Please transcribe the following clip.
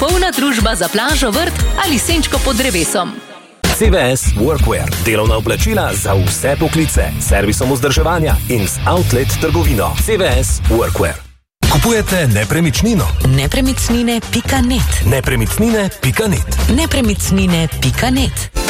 popolna družba za plažo, vrt ali senčko pod drevesom. CVS Workwear. Delovna oblačila za vse poklice. Servisom vzdrževanja in z outlet trgovino. CVS Workwear. Kupujete nepremičnino? Nepremičnine.net. Nepremičnine.net. Nepremičnine.net.